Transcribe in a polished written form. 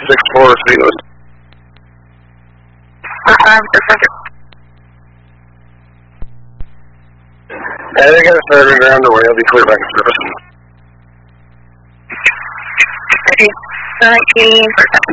6-4, St. Louis. They got started around the way. I'll be clear back in service. 19 for